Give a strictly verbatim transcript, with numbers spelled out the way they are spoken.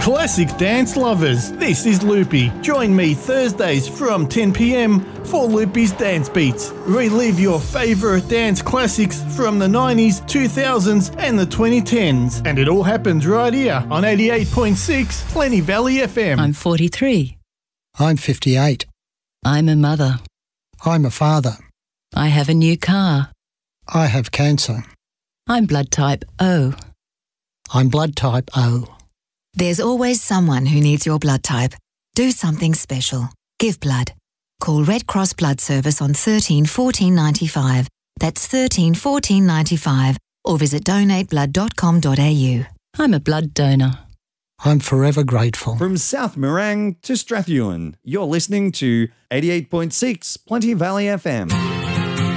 Classic dance lovers, this is Loopy. Join me Thursdays from ten p m for Loopy's Dance Beats. Relive your favourite dance classics from the nineties, two thousands and the twenty tens. And it all happens right here on eighty-eight point six Plenty Valley F M. I'm forty-three. I'm fifty-eight. I'm a mother. I'm a father. I have a new car. I have cancer. I'm blood type O. I'm blood type O. There's always someone who needs your blood type. Do something special. Give blood. Call Red Cross Blood Service on thirteen fourteen ninety-five. That's thirteen fourteen ninety-five, or visit donate blood dot com dot a u. I'm a blood donor. I'm forever grateful. From South Morang to Strathewen, you're listening to eighty-eight point six Plenty Valley F M.